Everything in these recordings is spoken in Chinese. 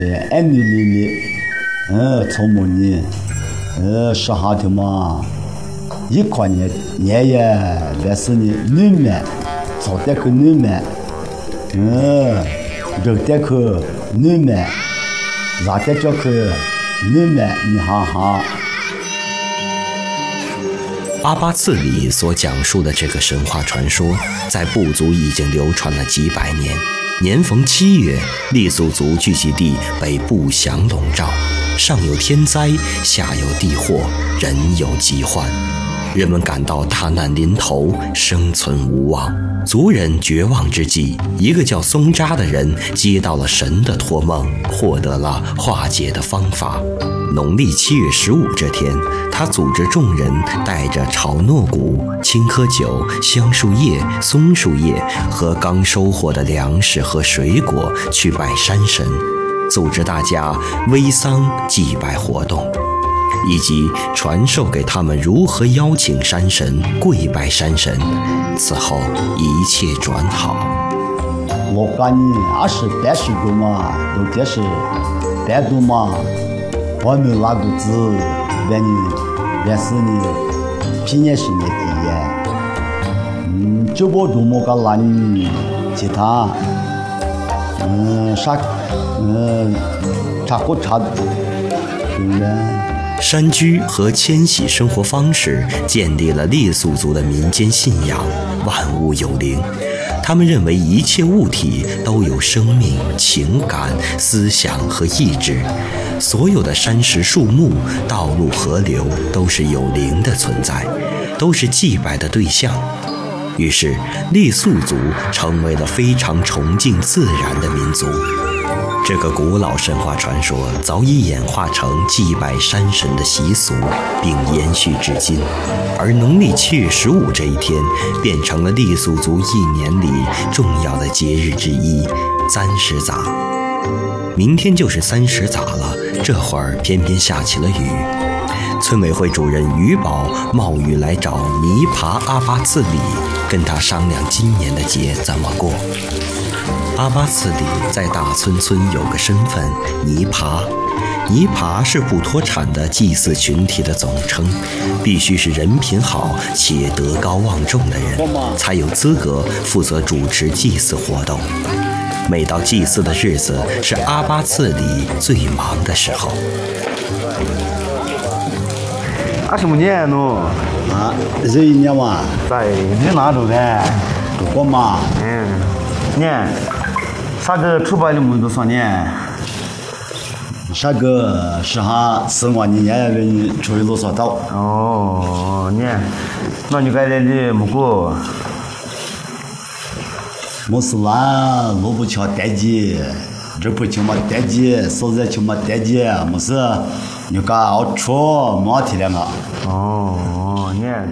爱你哩，草木呢，说下头嘛，一块年也来是呢，暖满，早点去暖满，热点去暖满，热点就去暖满，你哈哈。 阿巴次里所讲述的这个神话传说，在部族已经流传了几百年。年逢7月，傈僳族聚集地被不祥笼罩，上有天灾，下有地祸，人有疾患，人们感到大难临头，生存无望。族人绝望之际，一个叫松扎的人接到了神的托梦，获得了化解的方法。农历7月15这天，他组织众人带着炒糯谷、青稞酒、香树叶、松树叶和刚收获的粮食和水果去拜山神，组织大家煨桑祭拜活动，以及传授给他们如何邀请山神、跪拜山神。此后一切转好。 我感觉20-30个嘛，有的是单独嘛，我没那个字，原是呢，平年是年底，就我多么个难，其他，差不差， 山居和迁徙生活方式建立了傈僳族的民间信仰，万物有灵。他们认为一切物体都有生命、情感、思想和意志，所有的山石、树木、道路、河流都是有灵的存在，都是祭拜的对象。于是，傈僳族成为了非常崇敬自然的民族。这个古老神话传说早已演化成祭拜山神的习俗，并延续至今。而农历7月15这一天，变成了傈僳族一年里重要的节日之一——30杂。明天就是30杂了，这会儿偏偏下起了雨。村委会主任于宝冒雨来找尼爬阿巴次里，跟他商量今年的节怎么过。阿巴次里在大村村有个身份尼爬，尼爬是不脱产的祭祀群体的总称，必须是人品好且德高望重的人，才有资格负责主持祭祀活动。每到祭祀的日子，是阿巴次里最忙的时候。 什么年喏？ 这一年嘛， 在你哪住的？ 我嘛， 年，啥个出版的么子算年？ 啥个是哈4万年也为出去多少刀？ 哦，年，那你该来的么个？ 没事啦，萝卜敲单节，这不就嘛单节，手在就嘛单节，没事，你干熬出没提两个。 哦，年。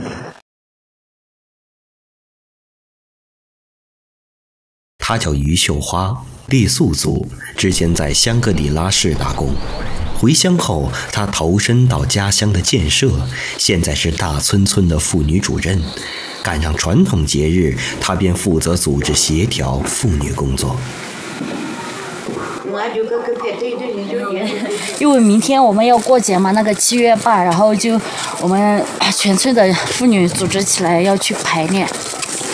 她叫于秀花，傈僳族，之前在香格里拉市打工。回乡后，她投身到家乡的建设，现在是大村村的妇女主任。赶上传统节日，她便负责组织协调妇女工作。 因为明天我们要过节嘛，那个7月8，然后就我们全村的妇女组织起来要去排练。